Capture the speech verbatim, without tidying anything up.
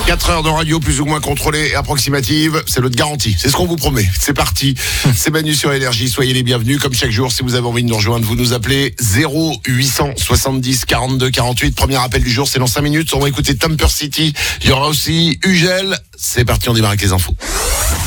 quatre heures de radio plus ou moins contrôlée et approximative, c'est notre garantie. C'est ce qu'on vous promet. C'est parti. C'est Manu sur Énergie. Soyez les bienvenus. Comme chaque jour, si vous avez envie de nous rejoindre, vous nous appelez zéro huit cent soixante-dix quarante-deux quarante-huit. Premier appel du jour, c'est dans cinq minutes. On va écouter Temper City. Il y aura aussi Ugel. C'est parti, on démarre avec les infos.